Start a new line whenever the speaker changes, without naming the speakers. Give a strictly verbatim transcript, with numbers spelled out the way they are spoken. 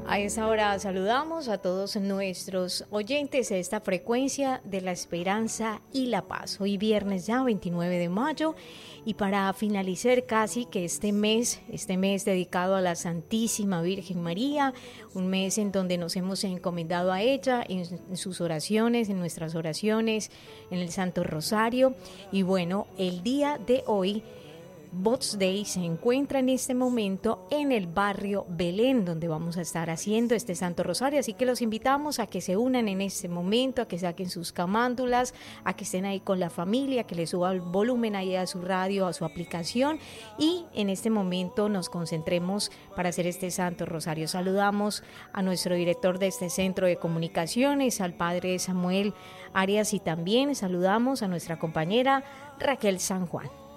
A esa hora saludamos a todos nuestros oyentes de esta frecuencia de la esperanza y la paz. Hoy viernes ya veintinueve de mayo y para finalizar casi que este mes, este mes dedicado a la Santísima Virgen María, un mes en donde nos hemos encomendado a ella en sus oraciones, en nuestras oraciones, en el Santo Rosario. Y bueno, el día de hoy Box Day se encuentra en este momento en el barrio Belén, donde vamos a estar haciendo este Santo Rosario, así que los invitamos a que se unan en este momento, a que saquen sus camándulas, a que estén ahí con la familia, que le suba el volumen ahí a su radio, a su aplicación, y en este momento nos concentremos para hacer este Santo Rosario. Saludamos a nuestro director de este centro de comunicaciones, al padre Samuel Arias, y también saludamos a nuestra compañera Raquel San Juan.